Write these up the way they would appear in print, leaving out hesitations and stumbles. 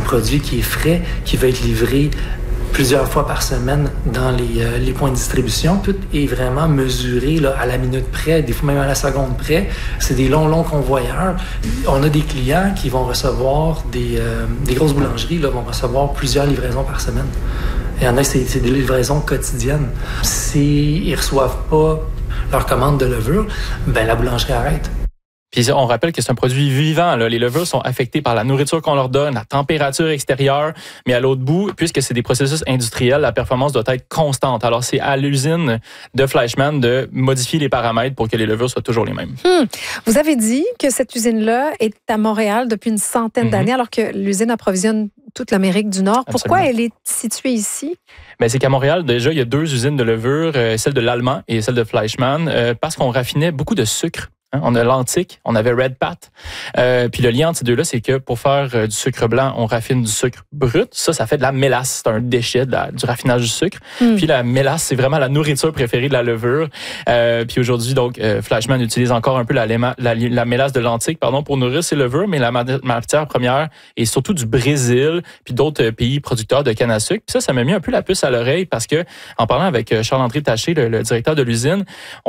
produit qui est frais, qui va être livré plusieurs fois par semaine dans les points de distribution. Tout est vraiment mesuré là, à la minute près, des fois même à la seconde près. C'est des longs convoyeurs. On a des clients qui vont recevoir des grosses boulangeries là, vont recevoir plusieurs livraisons par semaine. Il y en a, c'est des livraisons quotidiennes. S'ils ne reçoivent pas leur commande de levure, ben la boulangerie arrête. Puis on rappelle que c'est un produit vivant. Là. Les levures sont affectées par la nourriture qu'on leur donne, la température extérieure, mais à l'autre bout, puisque c'est des processus industriels, la performance doit être constante. Alors c'est à l'usine de Fleischmann de modifier les paramètres pour que les levures soient toujours les mêmes. Vous avez dit que cette usine-là est à Montréal depuis une centaine d'années, alors que l'usine approvisionne toute l'Amérique du Nord. Pourquoi elle est située ici? Ben, c'est qu'à Montréal, déjà, il y a 2 usines de levure, celle de l'Allemand et celle de Fleischmann, parce qu'on raffinait beaucoup de sucre. On a l'antique, on avait Red Pat. Puis le lien entre ces deux-là, c'est que pour faire du sucre blanc, on raffine du sucre brut. Ça fait de la mélasse. C'est un déchet du raffinage du sucre. Puis la mélasse, c'est vraiment la nourriture préférée de la levure. Puis aujourd'hui, donc, Fleischmann utilise encore un peu la mélasse de l'antique, pour nourrir ses levures, mais la matière première est surtout du Brésil, puis d'autres pays producteurs de canne à sucre. Puis ça m'a mis un peu la puce à l'oreille parce que, en parlant avec Charles-André Taché, le directeur de l'usine,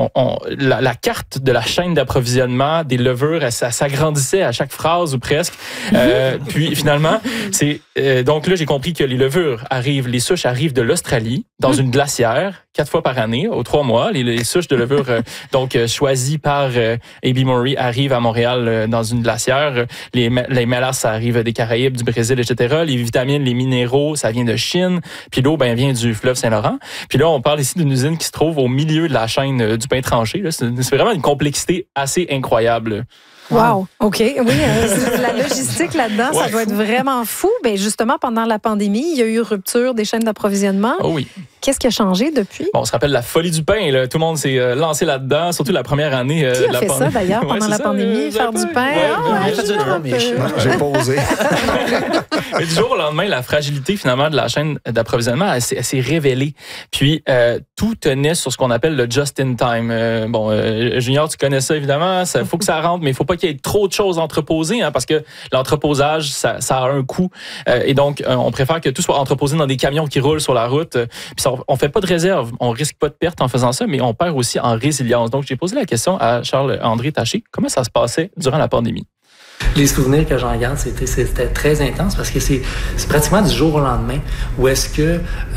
la carte de la chaîne d'approvisionnement des levures, elle s'agrandissait à chaque phrase ou presque. Puis finalement, donc là, j'ai compris que les souches arrivent de l'Australie dans une glacière 4 fois par année, aux 3 mois. Les souches de levure donc choisies par A.B. Murray arrivent à Montréal dans une glacière. Les mélasses, ça arrive des Caraïbes, du Brésil, etc. Les vitamines, les minéraux, ça vient de Chine. Puis l'eau, vient du fleuve Saint-Laurent. Puis là, on parle ici d'une usine qui se trouve au milieu de la chaîne du pain tranché. Là. C'est vraiment une complexité assez incroyable. Wow, OK. Oui, la logistique là-dedans, ça doit être vraiment fou. Bien, justement, pendant la pandémie, il y a eu rupture des chaînes d'approvisionnement. Oh oui. Qu'est-ce qui a changé depuis? Bon, on se rappelle la folie du pain. Là. Tout le monde s'est lancé là-dedans, surtout la première année Qui de la a fait ça, d'ailleurs, pendant la pandémie, faire du pain? J'ai posé. Mais du jour au lendemain, la fragilité, finalement, de la chaîne d'approvisionnement, elle s'est révélée. Puis, tout tenait sur ce qu'on appelle le just-in-time. Junior, tu connais ça, évidemment. Il faut que ça rentre, mais il ne faut pas qu'il y ait trop de choses entreposées, parce que l'entreposage, ça a un coût. Et donc, on préfère que tout soit entreposé dans des camions qui roulent sur la route. Puis on fait pas de réserve, on risque pas de perte en faisant ça, mais on perd aussi en résilience. Donc, j'ai posé la question à Charles-André Taché, comment ça se passait durant la pandémie? Les souvenirs que j'en garde, c'était très intense parce que c'est pratiquement du jour au lendemain où est-ce que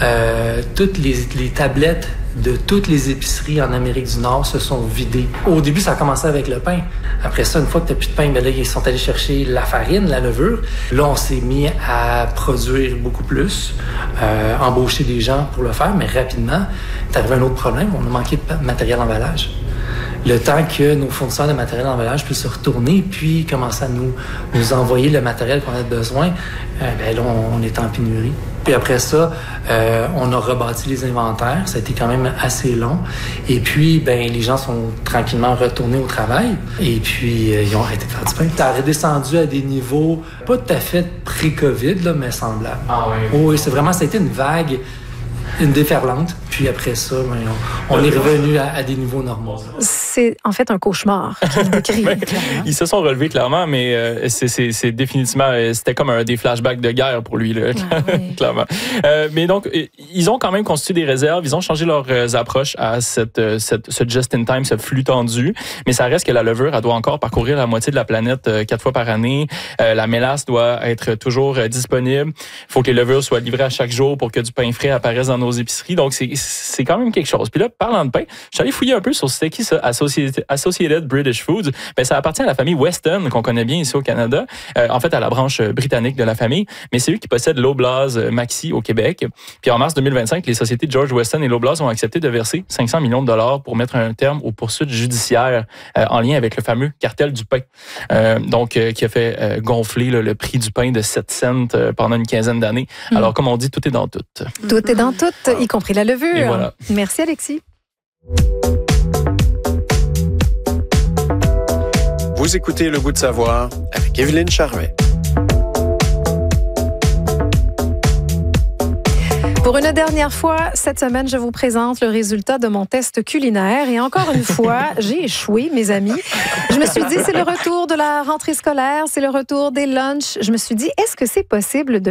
toutes les tablettes de toutes les épiceries en Amérique du Nord se sont vidées. Au début, ça a commencé avec le pain. Après ça, une fois que t'as plus de pain, là, ils sont allés chercher la farine, la levure. Là, on s'est mis à produire beaucoup plus, embaucher des gens pour le faire, mais rapidement, t'es arrivé un autre problème. On a manqué de matériel d'emballage. Le temps que nos fournisseurs de matériel d'emballage puissent se retourner puis commencer à nous envoyer le matériel qu'on a besoin, là, on est en pénurie. Puis après ça, on a rebâti les inventaires. Ça a été quand même assez long. Et puis, les gens sont tranquillement retournés au travail. Et puis, ils ont arrêté de faire du pain. Ça a redescendu à des niveaux pas tout à fait pré-COVID, là, mais semblables. Ah oui. Oui, ça a été une vague, une déferlante. Puis après ça, on est revenu à des niveaux normaux. C'est en fait un cauchemar qu'il décrit. Ils se sont relevés clairement, mais c'est définitivement, c'était comme des flashbacks de guerre pour lui, là, clairement. Mais donc, ils ont quand même constitué des réserves, ils ont changé leurs approches à ce just-in-time, ce flux tendu, mais ça reste que la levure, elle doit encore parcourir la moitié de la planète 4 fois par année. La mélasse doit être toujours disponible. Il faut que les levures soient livrées à chaque jour pour que du pain frais apparaisse dans nos épiceries. Donc, c'est quand même quelque chose. Puis là, parlant de pain, je suis allé fouiller un peu sur c'était qui ça, Associated British Foods. Ça appartient à la famille Weston, qu'on connaît bien ici au Canada. En fait, à la branche britannique de la famille. Mais c'est eux qui possèdent Loblaws Maxi au Québec. Puis en mars 2025, les sociétés George Weston et Loblaws ont accepté de verser 500 millions de dollars pour mettre un terme aux poursuites judiciaires en lien avec le fameux cartel du pain. Qui a fait gonfler le prix du pain de 7 cents pendant une quinzaine d'années. Alors, comme on dit, tout est dans tout. Tout est dans tout, y compris la levure. Et voilà. Merci, Alexis. Vous écoutez Le Goût de savoir avec Evelyne Charvet. Pour une dernière fois, cette semaine, je vous présente le résultat de mon test culinaire. Et encore une fois, j'ai échoué, mes amis. Je me suis dit, c'est le retour de la rentrée scolaire, c'est le retour des lunchs. Je me suis dit, est-ce que c'est possible de